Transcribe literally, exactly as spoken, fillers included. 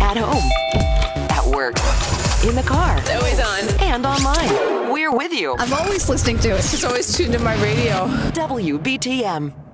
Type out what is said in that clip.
At home. At work. In the car. It's always on. And online. We're with you. I'm always listening to it. It's always tuned to my radio. W B T M.